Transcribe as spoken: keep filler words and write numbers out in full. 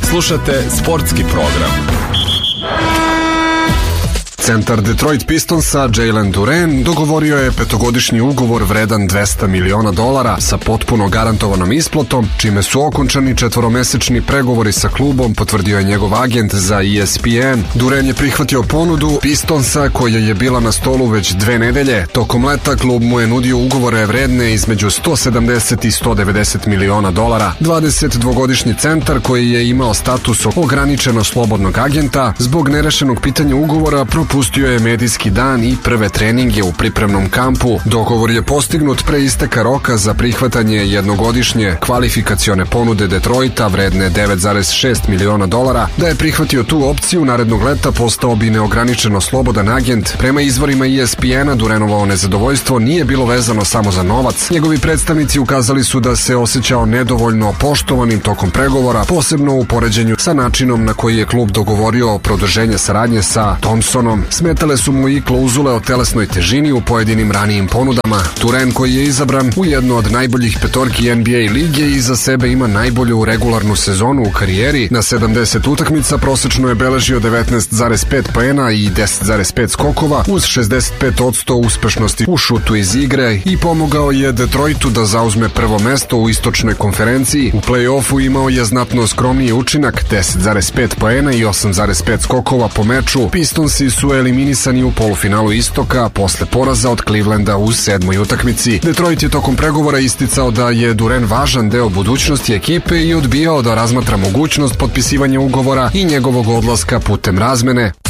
Slušate sportski program. Centar Detroit Pistonsa Jalen Duren dogovorio je petogodišnji ugovor vredan dvesta miliona dolara sa potpuno garantovanom isplatom, čime su okončani četvoromesečni pregovori sa klubom, potvrdio je njegov agent za E S P N. Duren je prihvatio ponudu Pistonsa koja je bila na stolu već dve nedelje. Tokom leta klub mu je nudio ugovore vredne između sto sedamdeset i sto devedeset miliona dolara. dvadesetdvogodišnji centar koji je imao status ograničeno slobodnog agenta zbog nerešenog pitanja ugovora propustio je medijski dan i prve treninge u pripremnom kampu. Dogovor je postignut pre isteka roka za prihvatanje jednogodišnje kvalifikacione ponude Detroita vredne devet zarez šest miliona dolara. Da je prihvatio tu opciju, narednog leta postao bi neograničeno slobodan agent. Prema izvorima E S P N-a, Durenovo nezadovoljstvo nije bilo vezano samo za novac. Njegovi predstavnici ukazali su da se osjećao nedovoljno poštovanim tokom pregovora, posebno u poređenju sa načinom na koji je klub dogovorio produženje saradnje sa Thompsonom. Smetale su mu i klauzule o telesnoj težini u pojedinim ranijim ponudama. Duren, koji je izabran u jednu od najboljih petorki N B A lige, iza sebe ima najbolju regularnu sezonu u karijeri. Na sedamdeset utakmica prosečno je beležio devetnaest zarez pet poena i deset zarez pet skokova uz šezdeset pet posto uspešnosti u šutu iz igre i pomogao je Detroitu da zauzme prvo mesto u istočnoj konferenciji. U play-offu imao je znatno skromniji učinak, deset zarez pet poena i osam zarez pet skokova po meču. Pistonsi su eliminisani u polufinalu istoka posle poraza od Clevelanda u sedmoj utakmici. Detroit je tokom pregovora isticao da je Duren važan deo budućnosti ekipe i odbijao da razmatra mogućnost potpisivanja ugovora i njegovog odlaska putem razmene.